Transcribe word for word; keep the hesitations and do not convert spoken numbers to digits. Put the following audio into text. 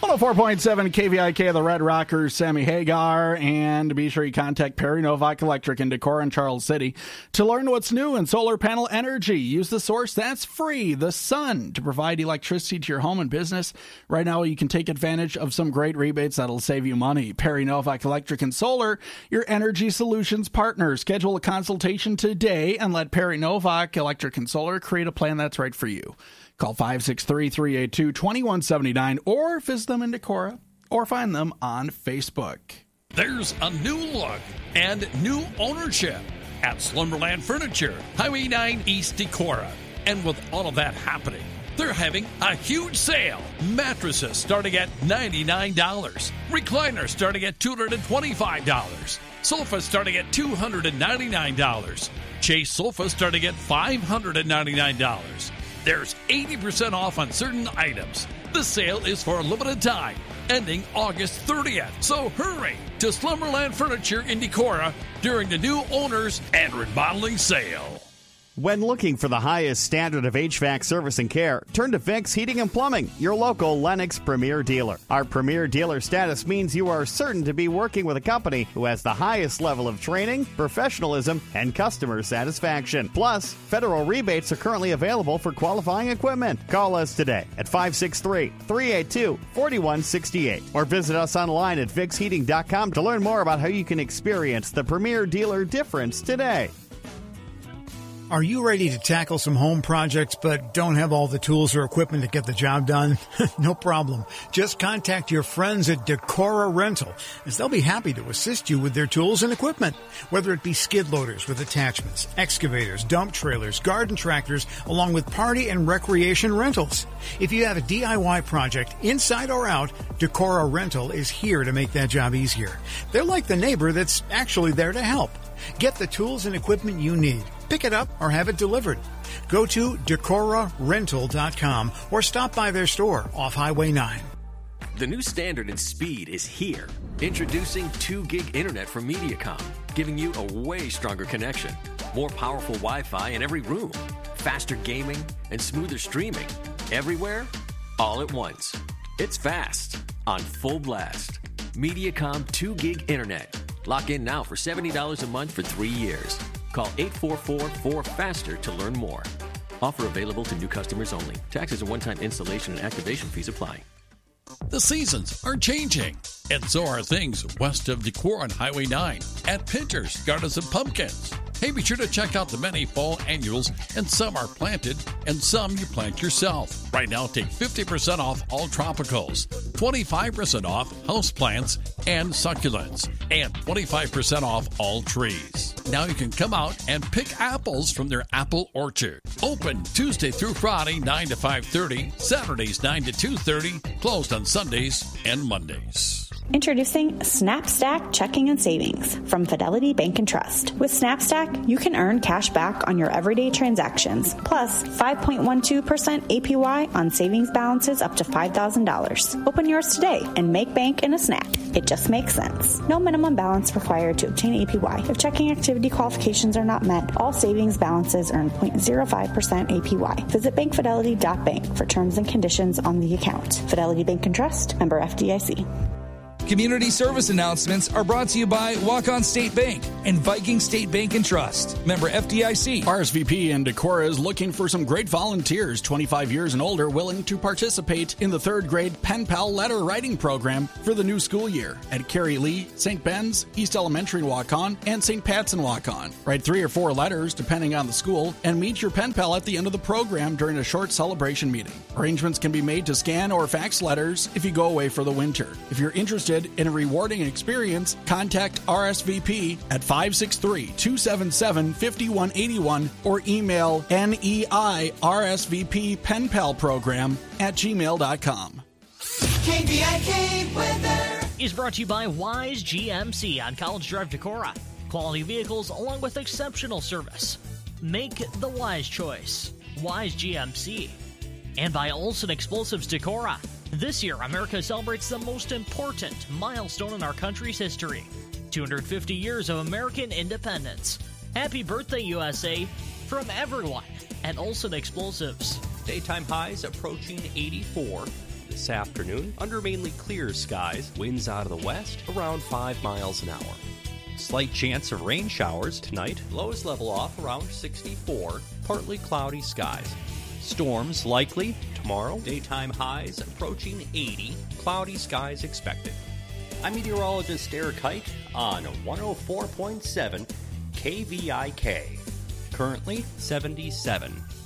one oh four point seven K V I K, the Red Rockers, Sammy Hagar, and be sure you contact Perry Novak Electric in Decorah and Charles City to learn what's new in solar panel energy. Use the source that's free, the sun, to provide electricity to your home and business. Right now, you can take advantage of some great rebates that'll save you money. Perry Novak Electric and Solar, your energy solutions partner. Schedule a consultation today and let Perry Novak Electric and Solar create a plan that's right for you. Call five six three, three eight two, two one seven nine or visit them in Decorah or find them on Facebook. There's a new look and new ownership at Slumberland Furniture, Highway nine East Decorah. And with all of that happening, they're having a huge sale. Mattresses starting at ninety-nine dollars. Recliners starting at two hundred twenty-five dollars. Sofas starting at two hundred ninety-nine dollars. Chase sofas starting at five hundred ninety-nine dollars. There's eighty percent off on certain items. The sale is for a limited time, ending August thirtieth. So hurry to Slumberland Furniture in Decorah during the new owners and remodeling sale. When looking for the highest standard of H V A C service and care, turn to Vicks Heating and Plumbing, your local Lennox Premier dealer. Our Premier dealer status means you are certain to be working with a company who has the highest level of training, professionalism, and customer satisfaction. Plus, federal rebates are currently available for qualifying equipment. Call us today at five six three, three eight two, four one six eight or visit us online at vicks heating dot com to learn more about how you can experience the Premier dealer difference today. Are you ready to tackle some home projects but don't have all the tools or equipment to get the job done? No problem. Just contact your friends at Decorah Rental, as they'll be happy to assist you with their tools and equipment. Whether it be skid loaders with attachments, excavators, dump trailers, garden tractors, along with party and recreation rentals. If you have a D I Y project, inside or out, Decorah Rental is here to make that job easier. They're like the neighbor that's actually there to help. Get the tools and equipment you need. Pick it up or have it delivered. Go to decorah rental dot com or stop by their store off Highway nine. The new standard in speed is here. Introducing two gig internet from Mediacom, giving you a way stronger connection. More powerful Wi-Fi in every room. Faster gaming and smoother streaming. Everywhere, all at once. It's fast, on full blast. Mediacom two gig internet. Lock in now for seventy dollars a month for three years. Call eight four four, four, FASTER to learn more. Offer available to new customers only. Taxes and one-time installation and activation fees apply. The seasons are changing, and so are things west of Decorah on Highway nine at Pinter's Gardens and Pumpkins. Hey, be sure to check out the many fall annuals, and some are planted, and some you plant yourself. Right now, take fifty percent off all tropicals, twenty-five percent off houseplants and succulents, and twenty-five percent off all trees. Now you can come out and pick apples from their apple orchard. Open Tuesday through Friday, nine to five thirty, Saturdays, nine to two thirty, closed on Sundays and Mondays. Introducing SnapStack Checking and Savings from Fidelity Bank and Trust. With SnapStack, you can earn cash back on your everyday transactions, plus five point one two percent A P Y on savings balances up to five thousand dollars. Open yours today and make bank in a snap. It just makes sense. No minimum balance required to obtain A P Y. If checking activity qualifications are not met, all savings balances earn zero point zero five percent A P Y. Visit bank fidelity dot bank for terms and conditions on the account. Fidelity Bank and Trust, member F D I C. Community service announcements are brought to you by Walk-On State Bank and Viking State Bank and Trust. Member F D I C. R S V P in Decorah is looking for some great volunteers, twenty-five years and older, willing to participate in the third grade Pen Pal letter writing program for the new school year at Carey Lee, Saint Ben's, East Elementary Walk-On, and Saint Pat's and Walk-On. Write three or four letters, depending on the school, and meet your pen pal at the end of the program during a short celebration meeting. Arrangements can be made to scan or fax letters if you go away for the winter. If you're interested in a rewarding experience, contact R S V P at five six three, two seven seven, five one eight one or email N E I R S V P Pen Pal Program at gmail dot com. K V I K weather is brought to you by Wise G M C on College Drive, Decorah. Quality vehicles along with exceptional service. Make the wise choice. Wise G M C. And by Olson Explosives, Decorah. This year, America celebrates the most important milestone in our country's history. two hundred fifty years of American independence. Happy birthday, U S A, from everyone at Olson Explosives. Daytime highs approaching eighty-four. This afternoon, under mainly clear skies, winds out of the west around five miles an hour. Slight chance of rain showers tonight. Lows level off around sixty-four. Partly cloudy skies. Storms likely tomorrow. Daytime highs approaching eighty. Cloudy skies expected. I'm meteorologist Eric Height on one oh four point seven K V I K. Currently seventy-seven.